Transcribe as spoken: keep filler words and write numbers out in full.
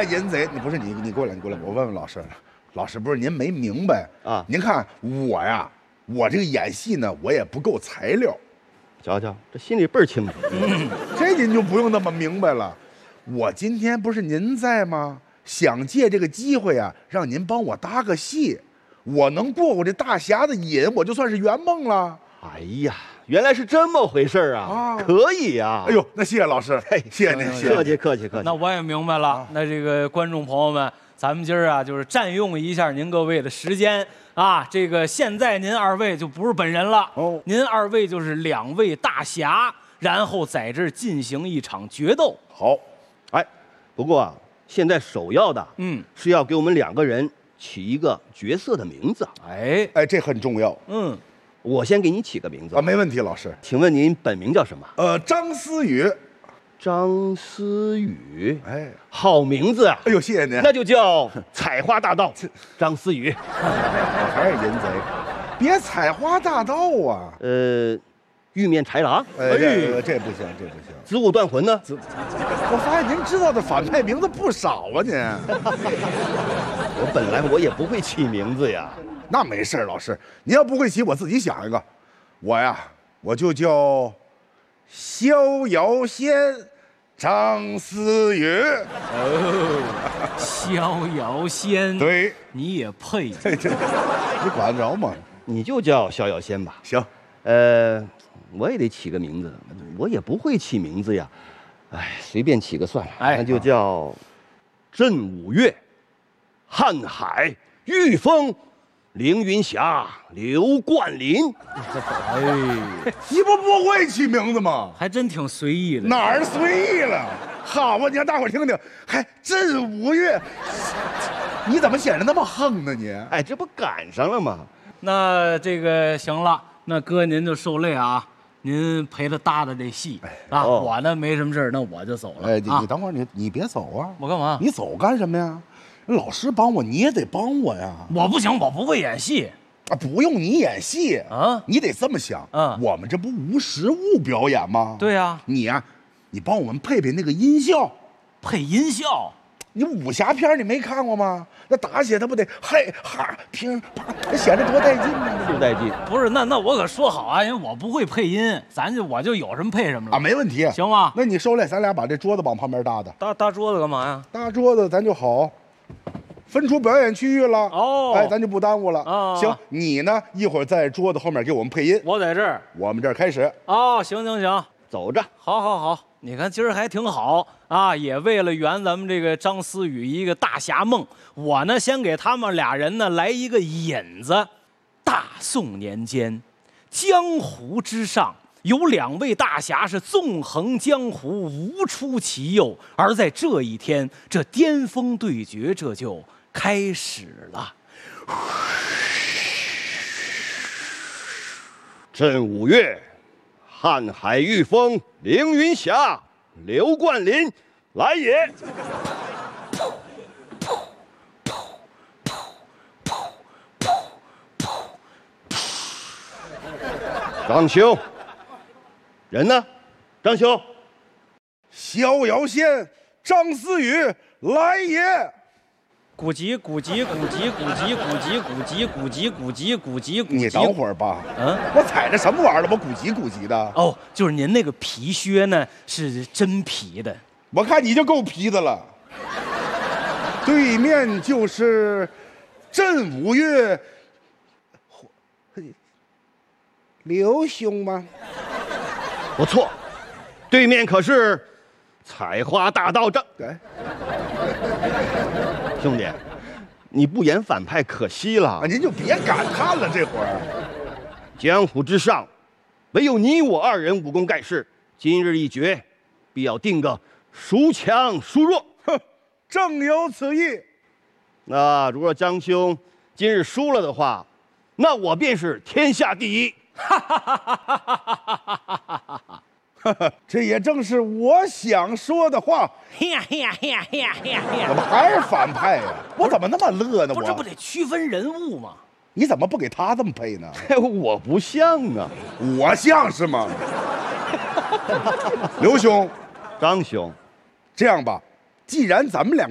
呀，淫贼！你不是你，你过来，你过来，我问问老师，老师不是您没明白啊？您看我呀，我这个演戏呢，我也不够材料。 瞧瞧，这心里倍儿清楚。 嗯，这您就不用那么明白了。我今天不是您在吗？想借这个机会啊，让您帮我搭个戏，我能过过这大侠的瘾，我就算是圆梦了。 哎呀，原来是这么回事啊！啊，可以呀！ 哎呦，那谢谢老师，嘿，谢谢您， 客气客气客气。 那我也明白了。啊、那这个观众朋友们，咱们今儿啊，就是占用一下您各位的时间啊。这个现在您二位就不是本人了，哦，您二位就是两位大侠，然后在这儿进行一场决斗。 好， 哎，不过啊，现在首要的，嗯，是要给我们两个人起一个角色的名字。 哎哎，这很重要。 嗯。我先给你起个名字啊，没问题，老师。 请问您本名叫什么？ 呃，张思宇。 张思宇，哎，好名字啊！ 哎呦，谢谢您。 那就叫采花大盗张思宇。 我还是淫贼，别采花大盗啊！ 呃，玉面豺狼。 哎，这这不行，这不行。 子午断魂呢？ 我发现您知道的反派名字不少啊，您。 我本来我也不会起名字呀。 那没事，老师，您要不会起，我自己想一个。我呀，我就叫逍遥仙张思宇。 哦，逍遥仙， 对， 你也配？ 你管得着吗？ 你就叫逍遥仙吧。 行， 呃，我也得起个名字，我也不会起名字呀。哎，随便起个算了，哎，那就叫镇五岳、瀚海、御风。凌云霞、刘冠霖， 哎，你不不会起名字吗？ 还真挺随意的。 哪儿随意了？好啊，你让大伙儿听听，还镇五岳，你怎么显得那么横呢？你， 哎，这不赶上了吗？ 那这个行了，那哥您就受累啊，您陪他搭的这戏啊，哦、我呢没什么事那我就走了。 哎，你你等会儿，你你别走啊！ 我干嘛？ 你走干什么呀？老师帮我，你也得帮我呀！ 我不行，我不会演戏啊！不用你演戏啊，你得这么想。嗯，我们这不无实物表演吗？ 对呀， 你呀、啊，你帮我们配配那个音效， 配音效。 你武侠片你没看过吗？那打起来他不得嘿哈乒啪，那显得多带劲呢！ 就带劲。 不是，那那我可说好啊，因为我不会配音，咱就我就有什么配什么了啊，没问题， 行吗？ 那你收来，咱俩把这桌子往旁边搭的。 搭搭桌子干嘛呀？ 搭桌子咱就好。分出表演区域了哦，哎，咱就不耽误了啊。行，你呢？一会儿在桌子后面给我们配音。 我在这儿， 我们这儿开始。 哦，行行行， 走着。 好，好，好。你看今儿还挺好啊，也为了圆咱们这个张思宇一个大侠梦，我呢先给他们俩人呢来一个引子。大宋年间，江湖之上有两位大侠是纵横江湖，无出其右，而在这一天，这巅峰对决这就开始了。 镇五岳、瀚海御风、凌云霞、刘冠霖，来也！张兄，人呢？张兄， 逍遥仙张思宇，来也！ 古籍，古籍，古籍，古籍，古籍，古籍，古籍，古籍，古籍，古籍。 你等会儿吧。嗯，我踩着什么玩意儿了？我古籍古籍的。 哦，就是您那个皮靴呢，是真皮的。 我看你就够皮的了。对面就是镇五岳刘兄吗？ 不错，对面可是采花大盗张。对。兄弟，你不演反派可惜了啊！ 您就别感叹了，这会儿江湖之上，唯有你我二人武功盖世。今日一决，必要定个孰强孰弱。 哼，正有此意。 那如果张兄今日输了的话，那我便是天下第一。哈哈哈哈哈哈哈！这也正是我想说的话。 嘿呀嘿呀嘿呀嘿呀嘿呀嘿呀！ 怎么还是反派呀？我怎么那么乐呢？ 不，这不得区分人物吗？ 你怎么不给他这么配呢？ 我不像啊， 我像是吗？刘兄， 张兄， 这样吧，既然咱们两个